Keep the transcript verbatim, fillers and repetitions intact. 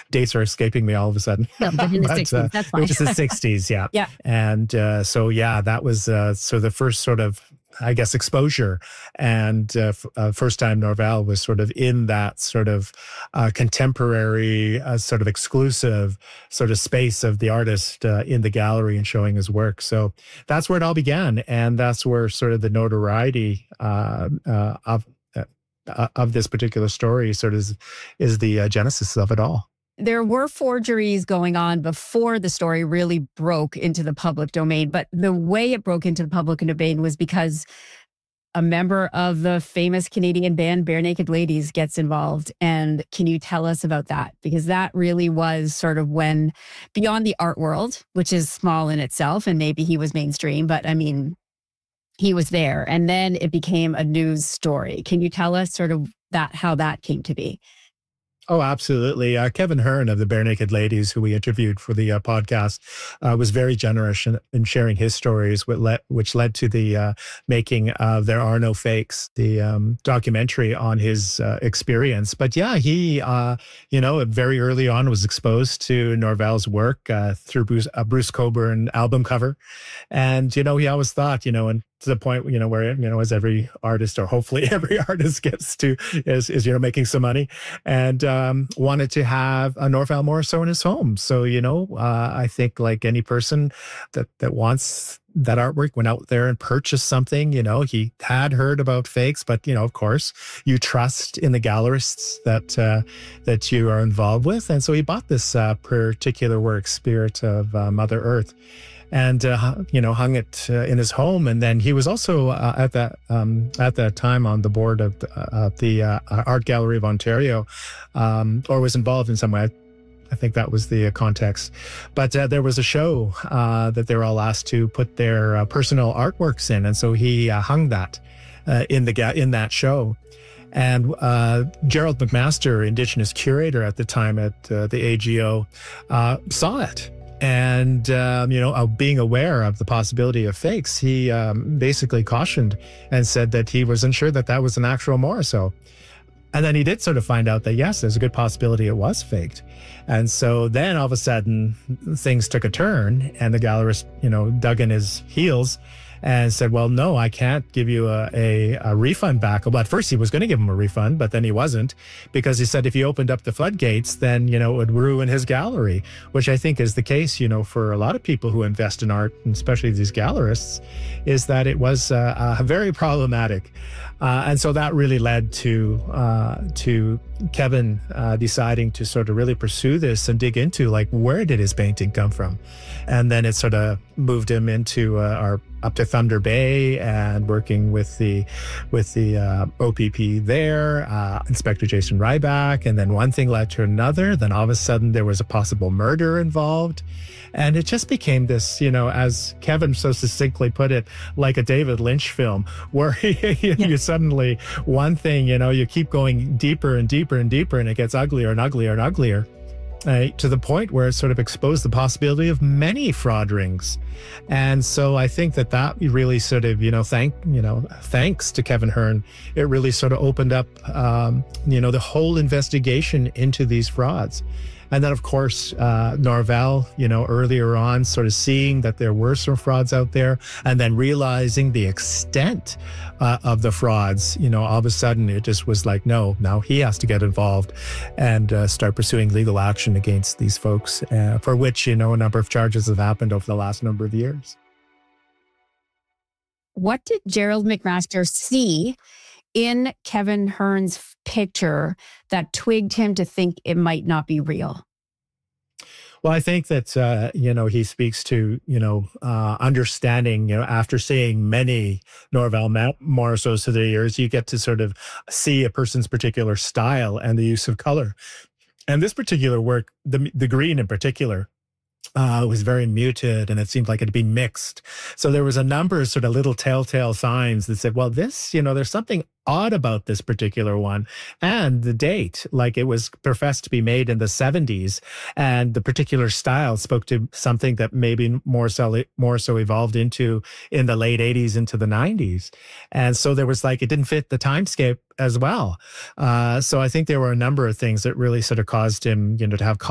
dates are escaping me all of a sudden. No, but in the but, sixties, uh, that's fine. Which is the sixties, yeah. Yeah. And uh, so, yeah, that was uh, so the first sort of, I guess, exposure. And uh, f- uh, first time Norval was sort of in that sort of uh, contemporary, uh, sort of exclusive sort of space of the artist uh, in the gallery and showing his work. So that's where it all began. And that's where sort of the notoriety uh, uh, of uh, of this particular story sort of is, is the uh, genesis of it all. There were forgeries going on before the story really broke into the public domain, but the way it broke into the public domain was because a member of the famous Canadian band Barenaked Ladies gets involved. And can you tell us about that? Because that really was sort of when, beyond the art world, which is small in itself, and maybe he was mainstream, but I mean, he was there. And then it became a news story. Can you tell us sort of that, how that came to be? Oh, absolutely. Uh, Kevin Hearn of the Barenaked Ladies, who we interviewed for the uh, podcast, uh, was very generous in, in sharing his stories, which led, which led to the uh, making of There Are No Fakes, the um, documentary on his uh, experience. But yeah, he, uh, you know, very early on was exposed to Norval's work uh, through Bruce, a Bruce Cockburn album cover. And, you know, he always thought, you know, and to the point, you know, where, you know, as every artist, or hopefully every artist gets to, is, is you know, making some money, and um, wanted to have a Norval Morrisseau in his home. So, you know, uh, I think like any person that, that wants that artwork, went out there and purchased something. You know, he had heard about fakes, but, you know, of course, you trust in the gallerists that uh, that you are involved with. And so he bought this uh, particular work, Spirit of uh, Mother Earth, and uh, you know, hung it uh, in his home. And then he was also uh, at that um, at that time on the board of the, uh, the uh, Art Gallery of Ontario, um, or was involved in some way. I think that was the context. But uh, there was a show uh, that they were all asked to put their uh, personal artworks in, and so he uh, hung that uh, in the ga- in that show. And uh, Gerald McMaster, Indigenous curator at the time at uh, the A G O, uh, saw it. And, um, you know, uh, being aware of the possibility of fakes, he um, basically cautioned and said that he wasn't sure that that was an actual Morrisseau. And then he did sort of find out that, yes, there's a good possibility it was faked. And so then all of a sudden things took a turn, and the gallerist, you know, dug in his heels and said, well, no, I can't give you a, a, a refund back. Well, at first he was going to give him a refund, but then he wasn't, because he said if he opened up the floodgates, then, you know, it would ruin his gallery, which I think is the case, you know, for a lot of people who invest in art, and especially these gallerists, is that it was uh, uh, very problematic. Uh, and so that really led to uh, to Kevin uh, deciding to sort of really pursue this and dig into, like, where did his painting come from? And then it sort of moved him into uh, our up to Thunder Bay and working with the with the uh, O P P there, uh, Inspector Jason Ryback, and then one thing led to another. Then all of a sudden there was a possible murder involved, and it just became this, you know, as Kevin so succinctly put it, like a David Lynch film, where you, yeah. you suddenly one thing, you know, you keep going deeper and deeper and deeper, and it gets uglier and uglier and uglier. Uh, to the point where it sort of exposed the possibility of many fraud rings. And so I think that that really sort of, you know, thank, you know, thanks to Kevin Hearn, it really sort of opened up, um, you know, the whole investigation into these frauds. And then, of course, uh, Norval, you know, earlier on, sort of seeing that there were some frauds out there, and then realizing the extent uh, of the frauds, you know, all of a sudden it just was like, no, now he has to get involved and uh, start pursuing legal action against these folks, uh, for which, you know, a number of charges have happened over the last number of years. What did Gerald McMaster see in Kevin Hearn's picture that twigged him to think it might not be real? Well, I think that, uh, you know, he speaks to, you know, uh, understanding, you know, after seeing many Norval Morrisseaus through the years, you get to sort of see a person's particular style and the use of color. And this particular work, the the green in particular, Uh, was very muted, and it seemed like it had been mixed. So there was a number of sort of little telltale signs that said, well, this, you know, there's something odd about this particular one. And the date, like it was professed to be made in the seventies, and the particular style spoke to something that maybe more so, more so evolved into in the late eighties into the nineties. And so there was like, it didn't fit the timescape as well. Uh, so I think there were a number of things that really sort of caused him, you know, to have